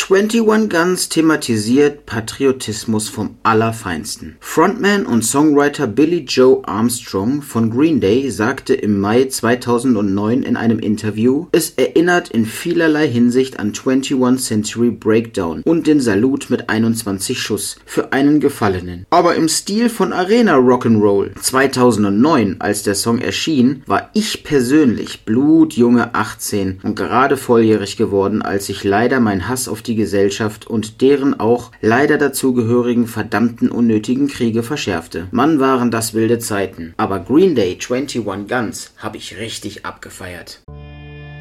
21 Guns thematisiert Patriotismus vom Allerfeinsten. Frontman und Songwriter Billie Joe Armstrong von Green Day sagte im Mai 2009 in einem Interview, es erinnert in vielerlei Hinsicht an 21 Century Breakdown und den Salut mit 21 Schuss für einen Gefallenen. Aber im Stil von Arena Rock'n'Roll. 2009, als der Song erschien, war ich persönlich blutjunge 18 und gerade volljährig geworden, als sich leider mein Hass auf die Gesellschaft und deren auch leider dazugehörigen verdammten unnötigen Kriege verschärfte. Mann, waren das wilde Zeiten. Aber Green Day 21 Guns habe ich richtig abgefeiert.